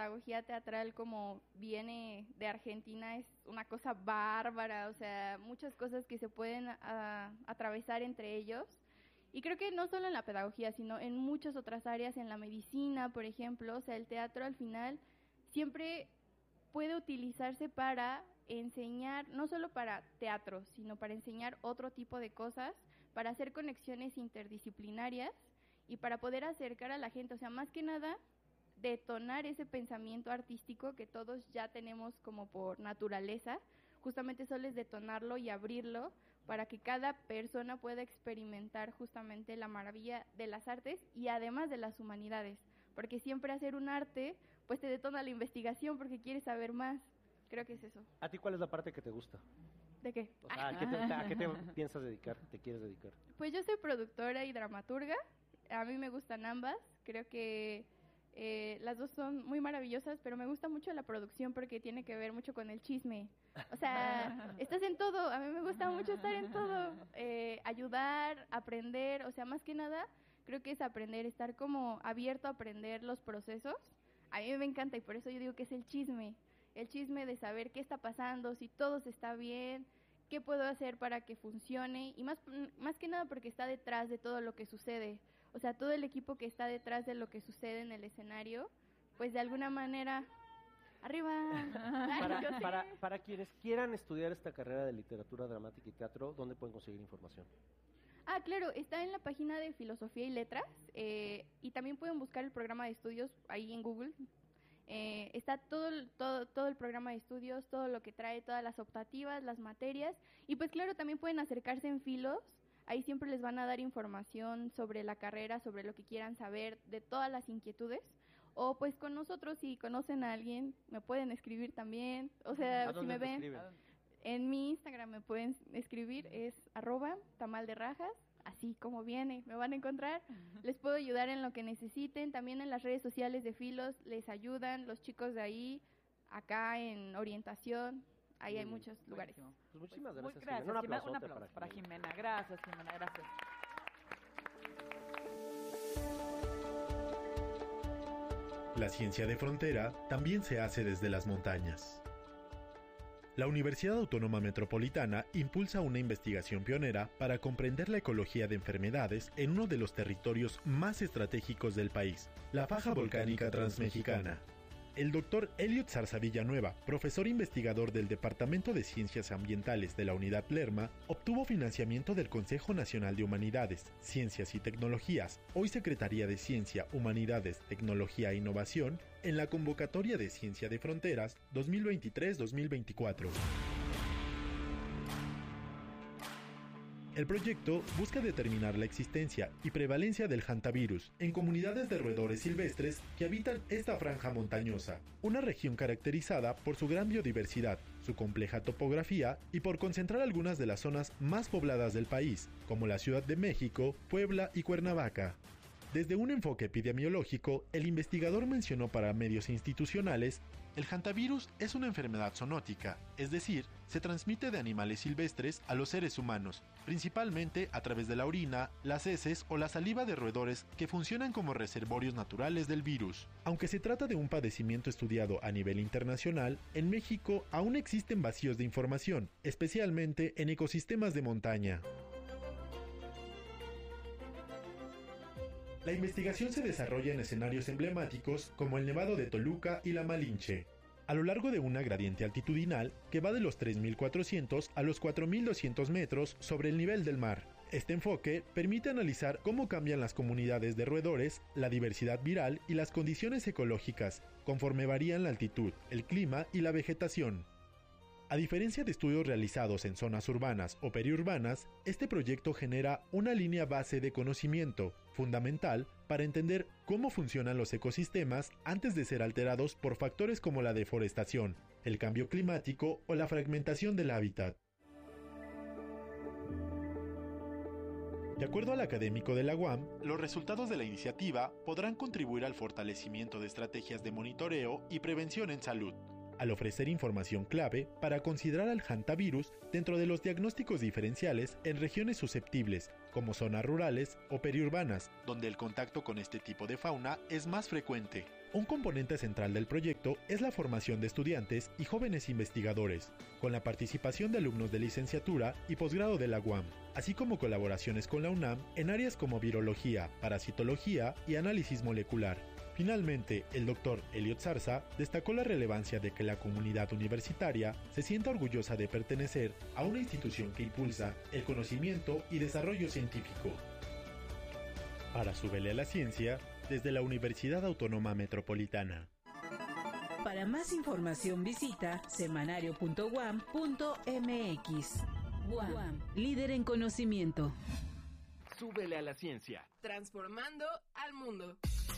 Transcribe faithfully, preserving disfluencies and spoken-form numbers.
pedagogía teatral, como viene de Argentina, es una cosa bárbara, o sea, muchas cosas que se pueden a, atravesar entre ellos. Y creo que no solo en la pedagogía, sino en muchas otras áreas, en la medicina, por ejemplo, o sea, el teatro al final siempre puede utilizarse para enseñar, no solo para teatro, sino para enseñar otro tipo de cosas, para hacer conexiones interdisciplinarias y para poder acercar a la gente, o sea, más que nada, detonar ese pensamiento artístico que todos ya tenemos como por naturaleza. Justamente solo es detonarlo y abrirlo para que cada persona pueda experimentar justamente la maravilla de las artes y además de las humanidades, porque siempre hacer un arte pues te detona la investigación porque quieres saber más. Creo que es eso. ¿A ti cuál es la parte que te gusta? ¿De qué? O sea, ¿a qué te, a qué te piensas dedicar, te quieres dedicar? Pues yo soy productora y dramaturga, a mí me gustan ambas, creo que Eh, las dos son muy maravillosas, pero me gusta mucho la producción porque tiene que ver mucho con el chisme. O sea, estás en todo, a mí me gusta mucho estar en todo, eh, ayudar, aprender, o sea, más que nada, creo que es aprender, estar como abierto a aprender los procesos. A mí me encanta y por eso yo digo que es el chisme, el chisme de saber qué está pasando, si todo está bien, qué puedo hacer para que funcione y más, más que nada porque está detrás de todo lo que sucede. O sea, todo el equipo que está detrás de lo que sucede en el escenario, pues de alguna manera, arriba. Para, para, para quienes quieran estudiar esta carrera de literatura dramática y teatro, ¿dónde pueden conseguir información? Ah, claro, está en la página de Filosofía y Letras eh, y también pueden buscar el programa de estudios ahí en Google. Eh, está todo, todo, todo el programa de estudios, todo lo que trae, todas las optativas, las materias y pues claro, también pueden acercarse en Filos. Ahí siempre les van a dar información sobre la carrera, sobre lo que quieran saber, de todas las inquietudes. O pues con nosotros, si conocen a alguien, me pueden escribir también. O sea, si me ven, escriben? En mi Instagram me pueden escribir, es arroba tamal de rajas, así como viene, me van a encontrar. Les puedo ayudar en lo que necesiten. También en las redes sociales de Filos les ayudan los chicos de ahí, acá en orientación. Ahí hay muchos lugares. Pues muchísimas pues gracias, gracias Jimena. Un Jimena, aplauso un aplauso para, para Jimena. Gracias, Jimena, gracias. La ciencia de frontera también se hace desde las montañas. La Universidad Autónoma Metropolitana impulsa una investigación pionera para comprender la ecología de enfermedades en uno de los territorios más estratégicos del país, la faja volcánica transmexicana. El doctor Elliot Zarza Villanueva, profesor investigador del Departamento de Ciencias Ambientales de la Unidad Lerma, obtuvo financiamiento del Consejo Nacional de Humanidades, Ciencias y Tecnologías, hoy Secretaría de Ciencia, Humanidades, Tecnología e Innovación, en la convocatoria de Ciencia de Fronteras dos mil veintitrés dos mil veinticuatro. El proyecto busca determinar la existencia y prevalencia del hantavirus en comunidades de roedores silvestres que habitan esta franja montañosa, una región caracterizada por su gran biodiversidad, su compleja topografía y por concentrar algunas de las zonas más pobladas del país, como la Ciudad de México, Puebla y Cuernavaca. Desde un enfoque epidemiológico, el investigador mencionó para medios institucionales, el hantavirus es una enfermedad zoonótica, es decir, se transmite de animales silvestres a los seres humanos, principalmente a través de la orina, las heces o la saliva de roedores que funcionan como reservorios naturales del virus. Aunque se trata de un padecimiento estudiado a nivel internacional, en México aún existen vacíos de información, especialmente en ecosistemas de montaña. La investigación se desarrolla en escenarios emblemáticos como el Nevado de Toluca y la Malinche, a lo largo de una gradiente altitudinal que va de los tres mil cuatrocientos a los cuatro mil doscientos metros sobre el nivel del mar. Este enfoque permite analizar cómo cambian las comunidades de roedores, la diversidad viral y las condiciones ecológicas, conforme varían la altitud, el clima y la vegetación. A diferencia de estudios realizados en zonas urbanas o periurbanas, este proyecto genera una línea base de conocimiento, fundamental para entender cómo funcionan los ecosistemas antes de ser alterados por factores como la deforestación, el cambio climático o la fragmentación del hábitat. De acuerdo al académico de la U A M, los resultados de la iniciativa podrán contribuir al fortalecimiento de estrategias de monitoreo y prevención en salud, al ofrecer información clave para considerar al hantavirus dentro de los diagnósticos diferenciales en regiones susceptibles, como zonas rurales o periurbanas, donde el contacto con este tipo de fauna es más frecuente, Un componente central del proyecto es la formación de estudiantes y jóvenes investigadores, con la participación de alumnos de licenciatura y posgrado de la U A M, así como colaboraciones con la UNAM en áreas como virología, parasitología y análisis molecular. Finalmente, el doctor Elliot Zarza destacó la relevancia de que la comunidad universitaria se sienta orgullosa de pertenecer a una institución que impulsa el conocimiento y desarrollo científico. Para Súbele a la Ciencia, desde la Universidad Autónoma Metropolitana. Para más información visita semanario punto u a m punto m x. U A M, líder en conocimiento. Súbele a la ciencia. Transformando al mundo.